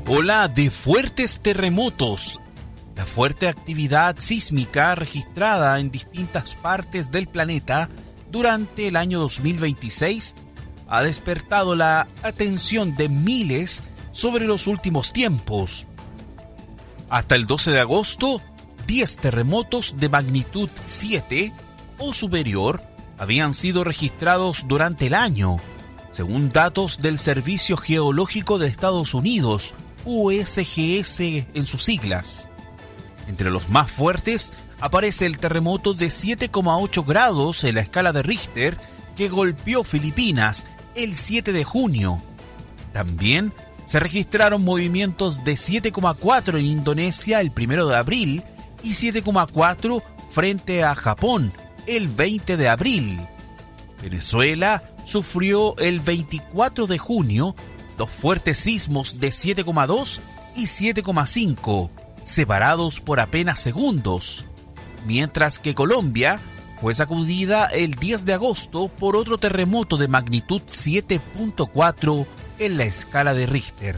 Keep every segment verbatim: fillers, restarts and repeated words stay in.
Ola de fuertes terremotos. La fuerte actividad sísmica registrada en distintas partes del planeta durante el año dos mil veintiséis ha despertado la atención de miles sobre los últimos tiempos. Hasta el doce de agosto, diez terremotos de magnitud siete o superior habían sido registrados durante el año, según datos del Servicio Geológico de Estados Unidos, U S G S en sus siglas. Entre los más fuertes aparece el terremoto de siete coma ocho grados en la escala de Richter que golpeó Filipinas el siete de junio. También se registraron movimientos de siete coma cuatro en Indonesia el primero de abril y siete coma cuatro frente a Japón el veinte de abril. Venezuela sufrió el veinticuatro de junio dos fuertes sismos de siete coma dos y siete coma cinco, separados por apenas segundos, mientras que Colombia fue sacudida el diez de agosto por otro terremoto de magnitud siete punto cuatro en la escala de Richter.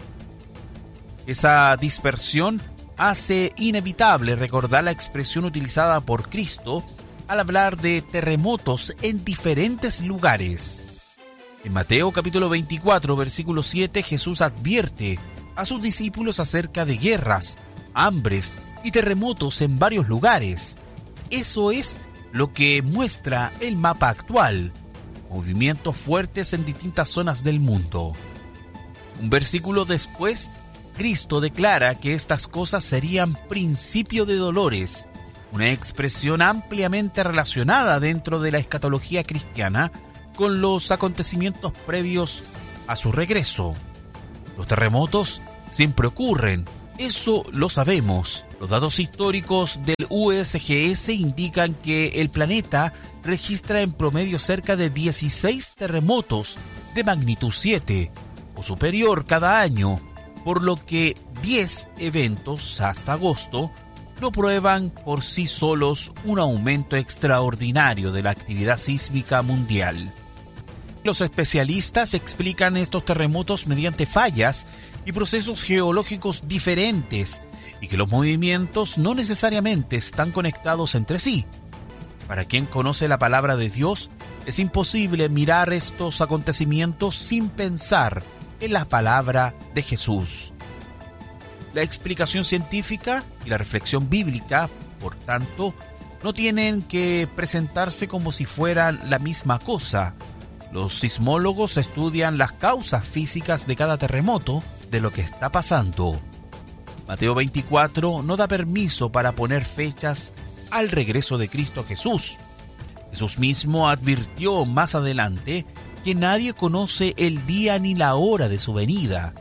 Esa dispersión hace inevitable recordar la expresión utilizada por Cristo al hablar de terremotos en diferentes lugares. En Mateo capítulo veinticuatro, versículo siete, Jesús advierte a sus discípulos acerca de guerras, hambres y terremotos en varios lugares. Eso es lo que muestra el mapa actual, movimientos fuertes en distintas zonas del mundo. Un versículo después, Cristo declara que estas cosas serían principio de dolores, una expresión ampliamente relacionada dentro de la escatología cristiana con los acontecimientos previos a su regreso. Los terremotos siempre ocurren, eso lo sabemos. Los datos históricos del U S G S indican que el planeta registra en promedio cerca de dieciséis terremotos de magnitud siete o superior cada año, por lo que diez eventos hasta agosto no prueban por sí solos un aumento extraordinario de la actividad sísmica mundial. Los especialistas explican estos terremotos mediante fallas y procesos geológicos diferentes y que los movimientos no necesariamente están conectados entre sí. Para quien conoce la palabra de Dios, es imposible mirar estos acontecimientos sin pensar en la palabra de Jesús. La explicación científica y la reflexión bíblica, por tanto, no tienen que presentarse como si fueran la misma cosa. Los sismólogos estudian las causas físicas de cada terremoto, de lo que está pasando. Mateo veinticuatro no da permiso para poner fechas al regreso de Cristo Jesús. Jesús mismo advirtió más adelante que nadie conoce el día ni la hora de su venida.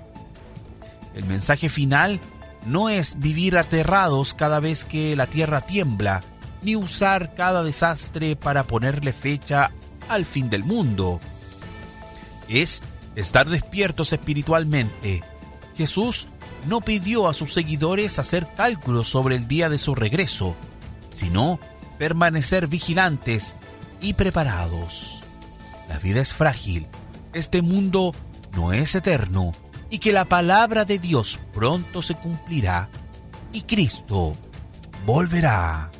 El mensaje final no es vivir aterrados cada vez que la tierra tiembla, ni usar cada desastre para ponerle fecha al fin del mundo. Es estar despiertos espiritualmente. Jesús no pidió a sus seguidores hacer cálculos sobre el día de su regreso, sino permanecer vigilantes y preparados. La vida es frágil, este mundo no es eterno, y que la palabra de Dios pronto se cumplirá, y Cristo volverá.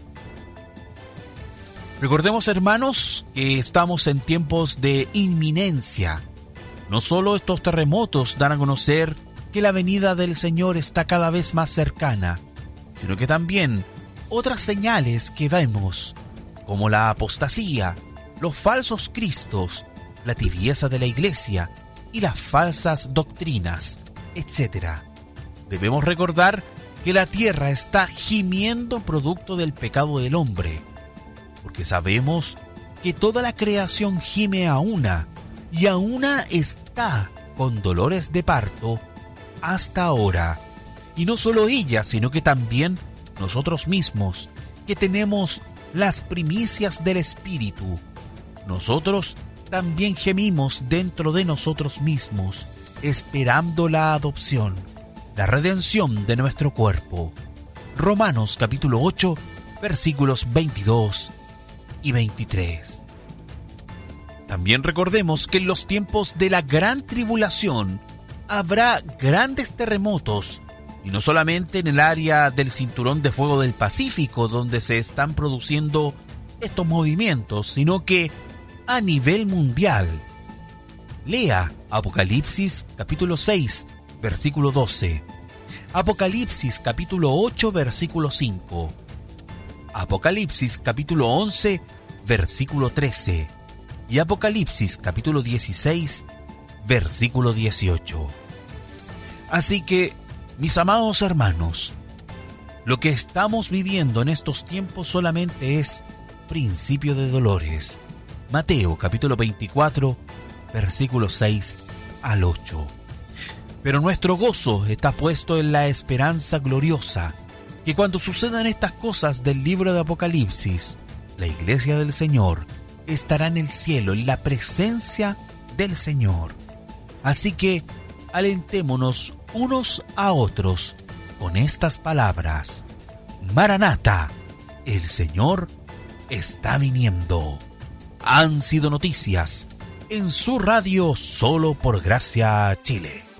Recordemos, hermanos, que estamos en tiempos de inminencia. No solo estos terremotos dan a conocer que la venida del Señor está cada vez más cercana, sino que también otras señales que vemos, como la apostasía, los falsos cristos, la tibieza de la iglesia y las falsas doctrinas, etcétera. Debemos recordar que la tierra está gimiendo producto del pecado del hombre, porque sabemos que toda la creación gime a una, y a una está con dolores de parto hasta ahora. Y no solo ella, sino que también nosotros mismos, que tenemos las primicias del Espíritu. Nosotros también gemimos dentro de nosotros mismos, esperando la adopción, la redención de nuestro cuerpo. Romanos capítulo ocho, versículos veintidós y veintitrés. También recordemos que en los tiempos de la gran tribulación, habrá grandes terremotos, y no solamente en el área del Cinturón de Fuego del Pacífico, donde se están produciendo estos movimientos, sino que a nivel mundial. Lea Apocalipsis capítulo seis, versículo doce. Apocalipsis capítulo ocho, versículo cinco. Apocalipsis capítulo once, versículo trece. Y Apocalipsis capítulo dieciséis, versículo dieciocho. Así que, mis amados hermanos, lo que estamos viviendo en estos tiempos solamente es principio de dolores. Mateo capítulo veinticuatro, versículos seis al ocho. Pero nuestro gozo está puesto en la esperanza gloriosa, que cuando sucedan estas cosas del libro de Apocalipsis, la iglesia del Señor estará en el cielo, en la presencia del Señor. Así que alentémonos unos a otros con estas palabras: Maranata, el Señor está viniendo. Han sido noticias en su radio Solo por Gracia Chile.